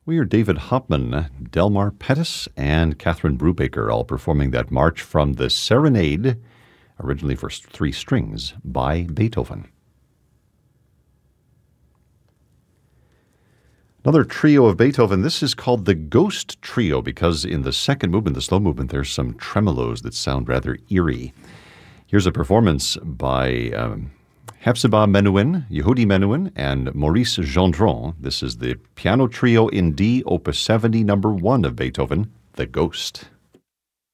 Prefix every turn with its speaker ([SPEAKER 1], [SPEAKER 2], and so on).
[SPEAKER 1] We hear David Hopman, Delmar Pettis, and Catherine Brubaker all performing that march from the Serenade, originally for 3 strings, by Beethoven. Another trio of Beethoven. This is called the Ghost Trio because in the second movement, the slow movement, there's some tremolos that sound rather eerie. Here's a performance by Hepzibah Menuhin, Yehudi Menuhin, and Maurice Gendron. This is the piano trio in D, opus 70, number 1 of Beethoven, The Ghost.